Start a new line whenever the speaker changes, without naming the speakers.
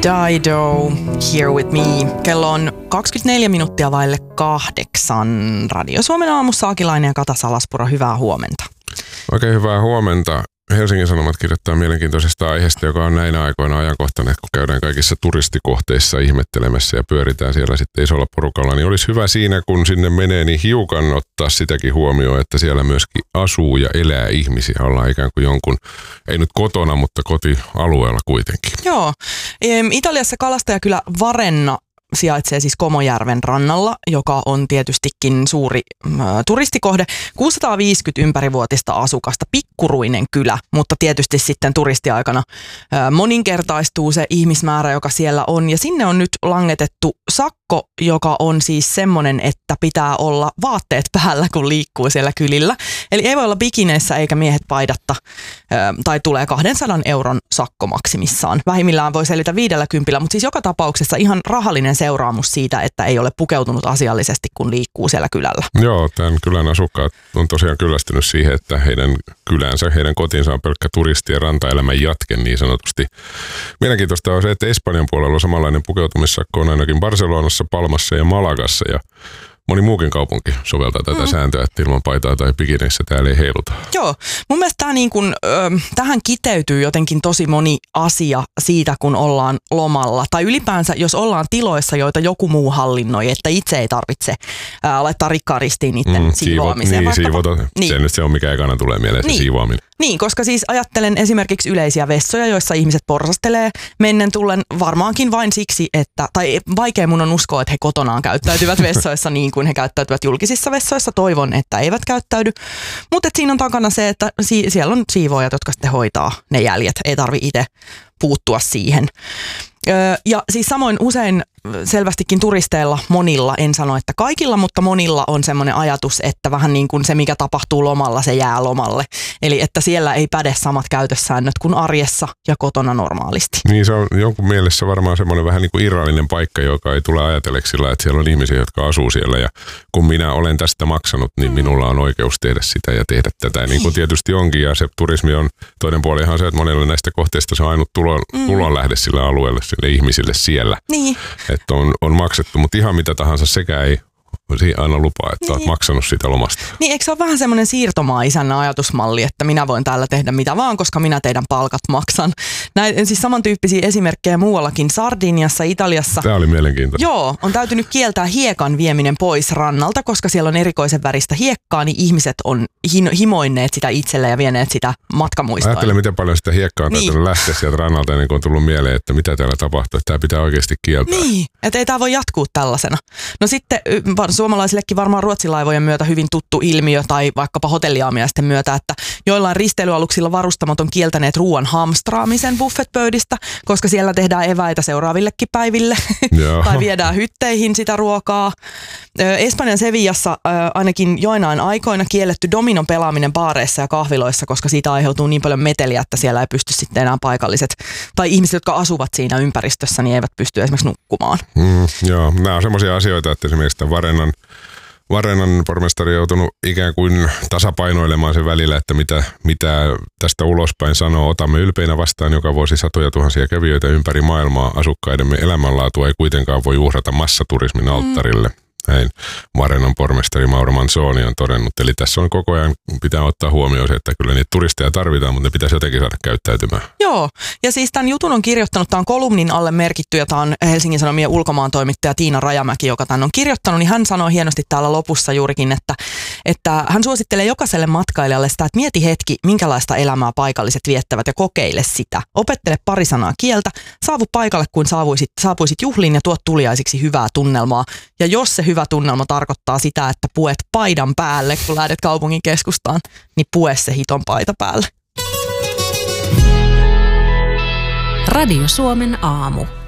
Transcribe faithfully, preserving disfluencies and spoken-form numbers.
Dido, Here With Me. Kello on kaksikymmentäneljä minuuttia vaille kahdeksan. Radio Suomen aamussa Akilainen ja Kata Salaspuro, hyvää huomenta.
Oikein hyvää huomenta. Helsingin Sanomat kirjoittaa mielenkiintoisesta aiheesta, joka on näinä aikoina ajankohtainen, kun käydään kaikissa turistikohteissa ihmettelemässä ja pyöritään siellä sitten isolla porukalla, niin olisi hyvä siinä, kun sinne menee, niin hiukan ottaa sitäkin huomioon, että siellä myöskin asuu ja elää ihmisiä, ollaan ikään kuin jonkun, ei nyt kotona, mutta kotialueella kuitenkin.
Joo, Italiassa kalastajakylä Varenna sijaitsee siis Komojärven rannalla, joka on tietystikin suuri äh, turistikohde. kuusisataaviisikymmentä ympärivuotista asukasta, pikkuruinen kylä, mutta tietysti sitten turistiaikana äh, moninkertaistuu se ihmismäärä, joka siellä on. Ja sinne on nyt langetettu sakko, joka on siis semmoinen, että pitää olla vaatteet päällä, kun liikkuu siellä kylillä. Eli ei voi olla bikineissä eikä miehet paidatta, äh, tai tulee kahdensadan euron sakko maksimissaan. Vähimmillään voi selvitä viidellä kympillä, mutta siis joka tapauksessa ihan rahallinen seuraamus siitä, että ei ole pukeutunut asiallisesti, kun liikkuu siellä kylällä.
Joo, tämän kylän asukkaat on tosiaan kyllästynyt siihen, että heidän kylänsä, heidän kotinsa on pelkkä turisti- ja rantaelämän jatke niin sanotusti. Mielenkiintoista on se, että Espanjan puolella on samanlainen pukeutumissakko on ainakin Barcelonassa, Palmassa ja Malagassa, ja moni muukin kaupunki soveltaa tätä mm. sääntöä, että ilman paitaa tai bikineissä täällä ei heiluta. Joo,
mun mielestä tää niin kun, ö, tähän kiteytyy jotenkin tosi moni asia siitä, kun ollaan lomalla. Tai ylipäänsä, jos ollaan tiloissa, joita joku muu hallinnoi, että itse ei tarvitse ää, laittaa rikkaan ristiin niiden mm, siivoamiseen.
Niin, siivota. Niin. Se nyt se on, mikä ekana tulee mieleen, se
niin.
siivoaminen.
Niin, koska siis ajattelen esimerkiksi yleisiä vessoja, joissa ihmiset porsastelee mennen tullen varmaankin vain siksi, että, tai vaikea mun on uskoa, että he kotonaan käyttäytyvät vessoissa niin kuin he käyttäytyvät julkisissa vessoissa. Toivon, että eivät käyttäydy. Mutta siinä on takana se, että si- siellä on siivoojat, jotka sitten hoitaa ne jäljet. Ei tarvi itse puuttua siihen. Öö, ja siis samoin usein selvästikin turisteilla, monilla, en sano, että kaikilla, mutta monilla on semmoinen ajatus, että vähän niin kuin se, mikä tapahtuu lomalla, se jää lomalle. Eli että siellä ei päde samat käytössäännöt kuin arjessa ja kotona normaalisti.
Niin, se on jonkun mielessä varmaan semmoinen vähän niin kuin irrallinen paikka, joka ei tule ajatelleeksi sillä, että siellä on ihmisiä, jotka asuu siellä, ja kun minä olen tästä maksanut, niin minulla on oikeus tehdä sitä ja tehdä tätä. Ja niin kuin tietysti onkin, ja se turismi on toinen puoli ihan se, että monella näistä kohteista se on ainut tulon, mm. tulonlähde sille alueelle, sille ihmisille siellä.
Niin.
Että on, on maksettu, mutta ihan mitä tahansa sekä ei aina lupaa, että niin. Olet maksanut sitä lomasta.
Niin, eikö se ole vähän semmoinen siirtomaa-isännän ajatusmalli, että minä voin täällä tehdä mitä vaan, koska minä teidän palkat maksan. Näin, siis samantyyppisiä esimerkkejä muuallakin. Sardiniassa, Italiassa.
Tämä oli mielenkiintoista.
Joo, on täytynyt kieltää hiekan vieminen pois rannalta, koska siellä on erikoisen väristä hiekkaa, niin ihmiset on himoinneet sitä itselle ja vieneet sitä matkamuistoa.
Ajattele, miten paljon sitä hiekkaa on niin. täytynyt lähteä sieltä rannalta ennen kuin on tullut mieleen, että mitä täällä tapahtuu, että tämä pitää oikeasti kieltää.
Niin, että ei tämä voi jatkuu tällaisena. No sitten suomalaisillekin varmaan ruotsilaivojen myötä hyvin tuttu ilmiö tai vaikkapa hotelliaamiaisten myötä, että joillain risteilyaluksilla varustamot on kieltäneet ruoan hamstraamisen buffetpöydistä, koska siellä tehdään eväitä seuraavillekin päiville tai viedään hytteihin sitä ruokaa. Espanjan Sevillassa ainakin joinain aikoina kielletty dominon pelaaminen baareissa ja kahviloissa, koska siitä aiheutuu niin paljon meteliä, että siellä ei pysty sitten enää paikalliset tai ihmiset, jotka asuvat siinä ympäristössä, niin eivät pysty esimerkiksi nukkumaan.
Mm, joo, nämä on semmoisia asioita, että esimerkiksi tämän Varennan Varennan pormestari on joutunut ikään kuin tasapainoilemaan sen välillä, että mitä, mitä tästä ulospäin sanoo. Otamme ylpeinä vastaan joka vuosi satoja tuhansia kävijöitä ympäri maailmaa. Asukkaidemme elämänlaatua ei kuitenkaan voi uhrata massaturismin alttarille. Näin Varennan pormestari Mauro Manzoni on todennut. Eli tässä on koko ajan, pitää ottaa huomioon se, että kyllä niitä turisteja tarvitaan, mutta ne pitäisi jotenkin saada käyttäytymään.
Joo, ja siis tämän jutun on kirjoittanut, tämä on kolumnin alle merkitty, ja tämä on Helsingin Sanomien ulkomaan toimittaja Tiina Rajamäki, joka tämän on kirjoittanut, niin hän sanoi hienosti täällä lopussa juurikin, että, että hän suosittelee jokaiselle matkailijalle sitä, että mieti hetki, minkälaista elämää paikalliset viettävät ja kokeile sitä. Opettele pari sanaa kieltä, saavu paikalle, kun saavuisit, saapuisit juhliin ja tuot tuliaisiksi hyvää tunnelmaa. Ja jos se hyvä tunnelma tarkoittaa sitä, että puet paidan päälle, kun lähdet kaupungin keskustaan, niin pue se hiton paita päälle.
Radio Suomen aamu.